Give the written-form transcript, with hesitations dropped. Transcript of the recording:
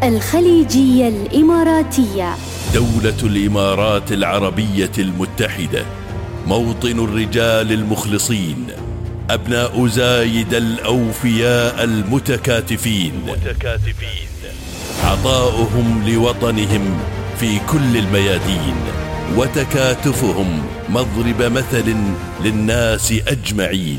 الخليجية الإماراتية. دولة الإمارات العربية المتحدة، موطن الرجال المخلصين، أبناء زايد الأوفياء المتكاتفين، عطاؤهم لوطنهم في كل الميادين، وتكاتفهم مضرب مثل للناس أجمعين.